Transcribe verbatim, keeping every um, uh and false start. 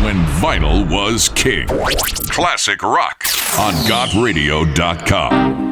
when vinyl was king. Classic rock on got radio dot com.